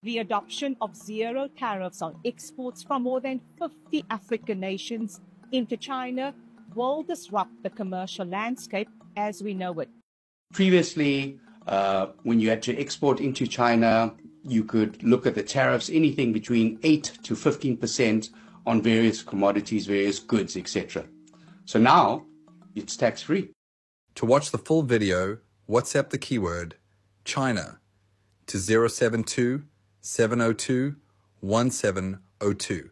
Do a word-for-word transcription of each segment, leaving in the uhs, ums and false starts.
the adoption of zero tariffs on exports from more than fifty African nations into China will disrupt the commercial landscape as we know it. Previously, uh, when you had to export into China, you could look at the tariffs, anything between eight to fifteen percent on various commodities, various goods, et cetera. So now it's tax-free. To watch the full video, WhatsApp the keyword China to zero seven two, seven zero two, one seven zero two.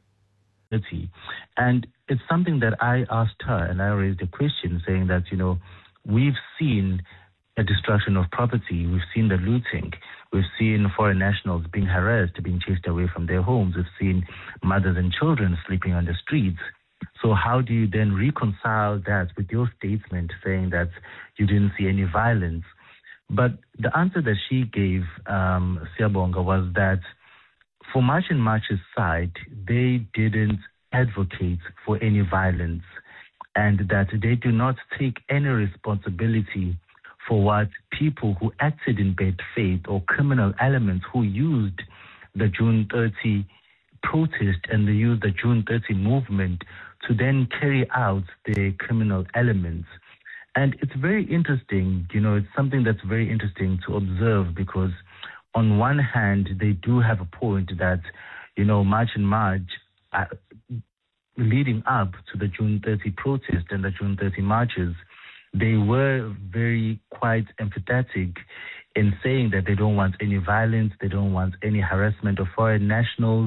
And it's something that I asked her, and I raised a question saying that, you know, we've seen a destruction of property, we've seen the looting, we've seen foreign nationals being harassed, being chased away from their homes, we've seen mothers and children sleeping on the streets. So how do you then reconcile that with your statement saying that you didn't see any violence? But the answer that she gave, um, Siyabonga, was that for March and March's side, they didn't advocate for any violence and that they do not take any responsibility for what people who acted in bad faith or criminal elements who used the June thirtieth protest and they used the June thirtieth movement to then carry out the criminal elements. And it's very interesting, you know, it's something that's very interesting to observe because on one hand, they do have a point that, you know, March and March, uh, leading up to the June thirtieth protest and the June thirtieth marches, they were very quite empathetic in saying that they don't want any violence, they don't want any harassment of foreign nationals.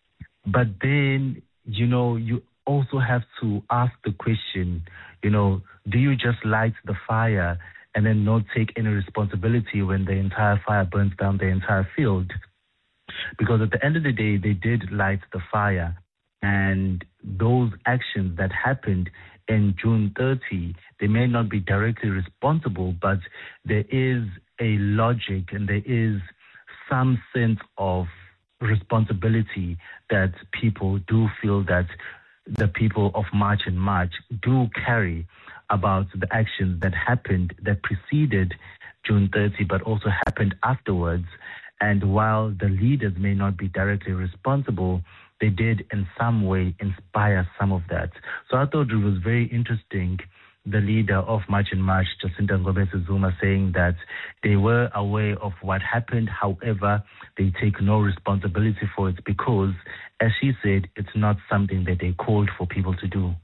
But then, you know, you also have to ask the question, you know, do you just light the fire and then not take any responsibility when the entire fire burns down the entire field? Because at the end of the day, they did light the fire. And those actions that happened in June thirtieth, they may not be directly responsible, but there is a logic and there is some sense of responsibility that people do feel that the people of March and March do carry about the actions that happened, that preceded June thirtieth, but also happened afterwards. And while the leaders may not be directly responsible, they did in some way inspire some of that. So I thought it was very interesting, the leader of March and March, Jacinta Ngobese Zuma, saying that they were aware of what happened. However, they take no responsibility for it because, as she said, it's not something that they called for people to do.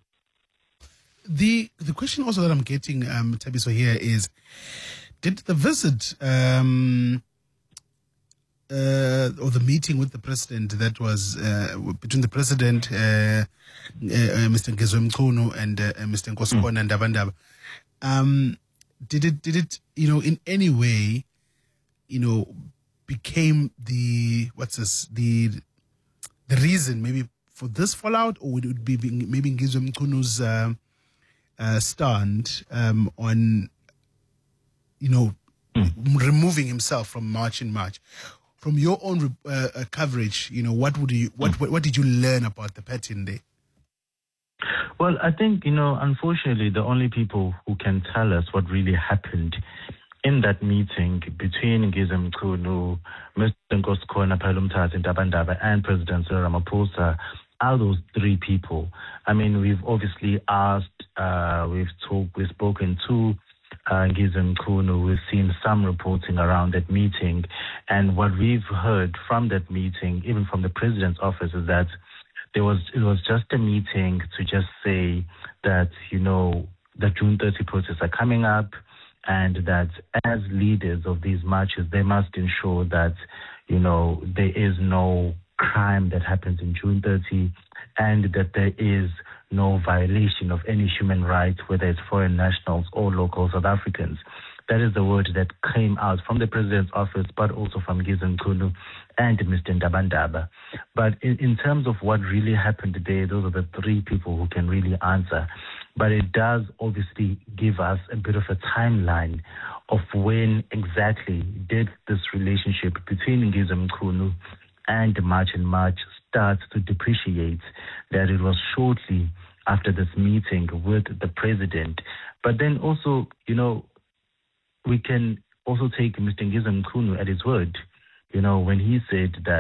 The the question also that I'm getting, um, Thabiso, here is, did the visit um, uh, or the meeting with the president that was uh, between the president, uh, uh, Mister Ngezwe Mchunu, and uh, Mister Nkosazana Ndabandaba, um, did it did it you know in any way, you know, became the what's this the the reason maybe for this fallout, or would it be maybe Ngezwe Mchunu's uh, uh, stand um, on, you know, mm. removing himself from March in March? From your own uh, uh, coverage, you know, what would you what, what what did you learn about the Patin Day? Well, I think, you know, unfortunately, the only people who can tell us what really happened in that meeting between Ngezwe Mchunu, Mister Nkosazana Ndabandaba, and President Cyril Ramaphosa are those three people. I mean, we've obviously asked, uh, we've talked, we've spoken to uh, Ngezwe Mchunu, we've seen some reporting around that meeting, and what we've heard from that meeting, even from the president's office, is that there was it was just a meeting to just say that, you know, the June thirtieth protests are coming up, and that as leaders of these marches, they must ensure that, you know, there is no crime that happens in June thirtieth, and that there is no violation of any human rights, whether it's foreign nationals or local South Africans. That is the word that came out from the president's office, but also from Ngezwe Mchunu and Mister Ndabandaba. But in, in terms of what really happened today, those are the three people who can really answer. But it does obviously give us a bit of a timeline of when exactly did this relationship between Ngezwe Mchunu and March and March start to depreciate, that it was shortly after this meeting with the president. But then also, you know, we can also take Mister Ngezwe Mchunu at his word, you know, when he said that